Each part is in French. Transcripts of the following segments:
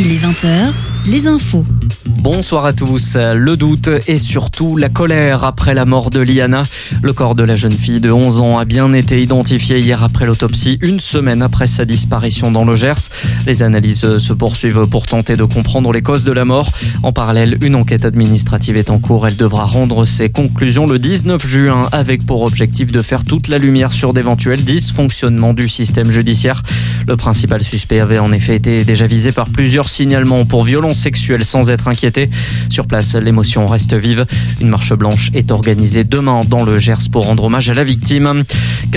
Il est 20h, les infos. Bonsoir à tous. Le doute et surtout la colère après la mort de Liana. Le corps de la jeune fille de 11 ans a bien été identifié hier après l'autopsie, une semaine après sa disparition dans le Gers. Les analyses se poursuivent pour tenter de comprendre les causes de la mort. En parallèle, une enquête administrative est en cours. Elle devra rendre ses conclusions le 19 juin avec pour objectif de faire toute la lumière sur d'éventuels dysfonctionnements du système judiciaire. Le principal suspect avait en effet été déjà visé par plusieurs signalements pour violences sexuelles sans être inquiété. Sur place, l'émotion reste vive. Une marche blanche est organisée demain dans le Gers pour rendre hommage à la victime.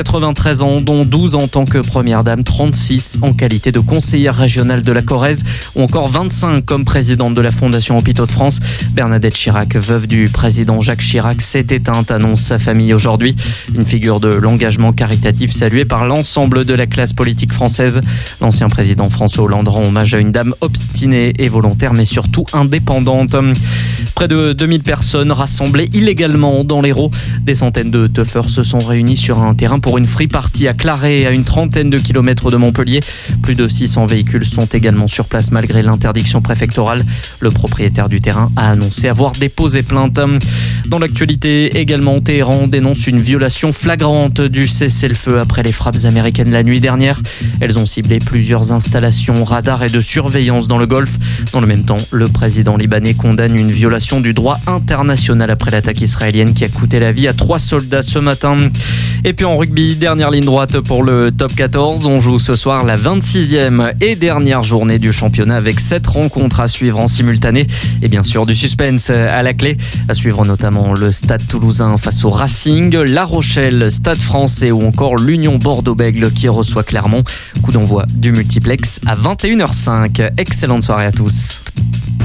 93 ans, dont 12 en tant que première dame, 36 en qualité de conseillère régionale de la Corrèze ou encore 25 comme présidente de la Fondation Hôpitaux de France. Bernadette Chirac, veuve du président Jacques Chirac, s'est éteinte, annonce sa famille aujourd'hui. Une figure de l'engagement caritatif saluée par l'ensemble de la classe politique française. L'ancien président François Hollande rend hommage à une dame obstinée et volontaire, mais surtout indépendante. Près de 2000 personnes rassemblées illégalement dans l'Hérault. Des centaines de teufeurs se sont réunis sur un terrain pour une free party à Claré, à une trentaine de kilomètres de Montpellier. Plus de 600 véhicules sont également sur place malgré l'interdiction préfectorale. Le propriétaire du terrain a annoncé avoir déposé plainte. Dans l'actualité également, Téhéran dénonce une violation flagrante du cessez-le-feu après les frappes américaines la nuit dernière. Elles ont ciblé plusieurs installations radars et de surveillance dans le Golfe. Dans le même temps, le président libanais condamne une violation du droit international après l'attaque israélienne qui a coûté la vie à 3 soldats ce matin. Et puis en rugby, dernière ligne droite pour le top 14. On joue ce soir la 26e et dernière journée du championnat avec 7 rencontres à suivre en simultané. Et bien sûr du suspense à la clé. À suivre notamment le Stade Toulousain face au Racing, La Rochelle, Stade Français ou encore l'Union Bordeaux-Bègles qui reçoit Clermont. Coup d'envoi du multiplex à 21h05. Excellente soirée à tous.